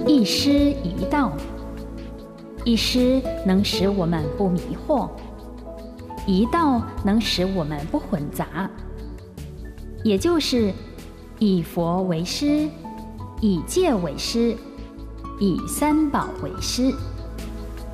一师一道。一师能使我们不迷惑，一道能使我们不混杂。也就是以佛为师，以戒为师，以三宝为师。